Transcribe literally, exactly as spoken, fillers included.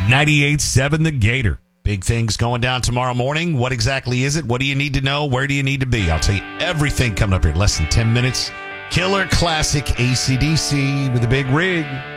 ninety-eight point seven The Gator. Big things going down tomorrow morning. What exactly is it? What do you need to know? Where do you need to be? I'll tell you everything coming up here in less than ten minutes. Killer classic A C D C with a big rig.